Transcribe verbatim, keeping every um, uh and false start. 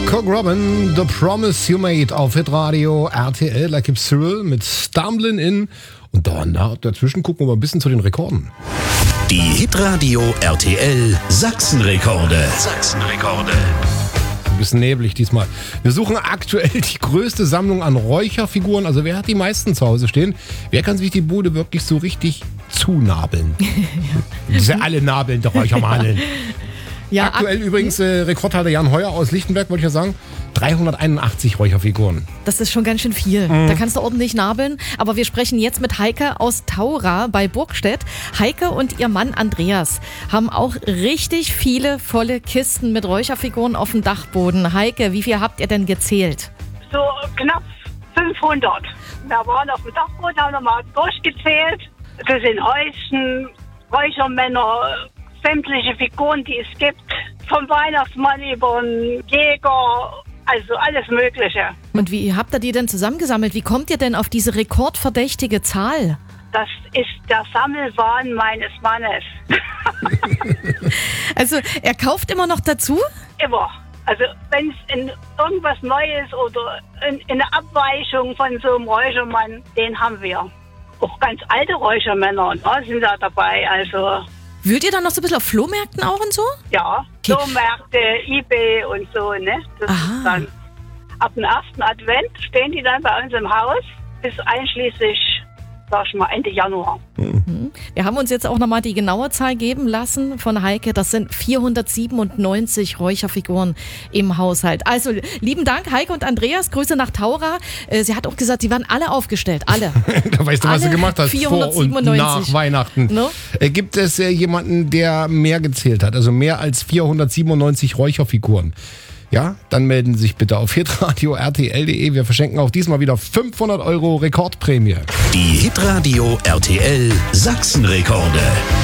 Cock Robin, The Promise You Made auf Hitradio R T L. Da gibt's Cyril mit Stumbling In. Und da, na, dazwischen gucken wir mal ein bisschen zu den Rekorden. Die Hitradio R T L Sachsenrekorde. Sachsenrekorde. Ein bisschen neblig diesmal. Wir suchen aktuell die größte Sammlung an Räucherfiguren. Also wer hat die meisten zu Hause stehen? Wer kann sich die Bude wirklich so richtig zunabeln? Ja. Das sind ja alle Nabeln der Räuchermadeln. Ja, aktuell ak- übrigens äh, Rekordhalter Jan Heuer aus Lichtenberg, wollte ich ja sagen, dreihunderteinundachtzig Räucherfiguren. Das ist schon ganz schön viel. Mhm. Da kannst du ordentlich nabeln. Aber wir sprechen jetzt mit Heike aus Taura bei Burgstedt. Heike und ihr Mann Andreas haben auch richtig viele volle Kisten mit Räucherfiguren auf dem Dachboden. Heike, wie viel habt ihr denn gezählt? So knapp fünfhundert. Wir waren auf dem Dachboden, haben nochmal durchgezählt. Das sind Häuschen, Räuchermänner, sämtliche Figuren, die es gibt. Vom Weihnachtsmann über den Jäger, also alles Mögliche. Und wie habt ihr die denn zusammengesammelt? Wie kommt ihr denn auf diese rekordverdächtige Zahl? Das ist der Sammelwahn meines Mannes. Also er kauft immer noch dazu? Immer. Also wenn es in irgendwas Neues oder in, in eine Abweichung von so einem Räuchermann, den haben wir. Auch ganz alte Räuchermänner ne, sind da dabei, also... Wühlt ihr dann noch so ein bisschen auf Flohmärkten auch und so? Ja, okay. Flohmärkte, eBay und so, ne? Das ist dann ab dem ersten Advent stehen die dann bei uns im Haus bis einschließlich, sag ich mal, Ende Januar. Mhm. Wir haben uns jetzt auch nochmal die genaue Zahl geben lassen von Heike. Das sind vierhundertsiebenundneunzig Räucherfiguren im Haushalt. Also lieben Dank, Heike und Andreas. Grüße nach Taura. Sie hat auch gesagt, sie waren alle aufgestellt. Alle. Da weißt du, was alle du gemacht hast vor und nach Weihnachten. No? Gibt es äh, jemanden, der mehr gezählt hat? Also mehr als vierhundertsiebenundneunzig Räucherfiguren? Ja, dann melden Sie sich bitte auf hitradio R T L punkt de. Wir verschenken auch diesmal wieder fünfhundert Euro Rekordprämie. Die Hitradio R T L Sachsenrekorde.